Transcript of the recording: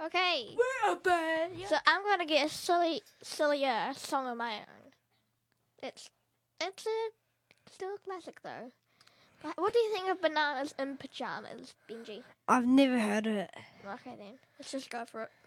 Okay. We're a band. Yeah. So I'm gonna get a sillier song of my own. It's still a classic though. What do you think of Bananas in Pajamas, Benji? I've never heard of it. Okay then, let's just go for it.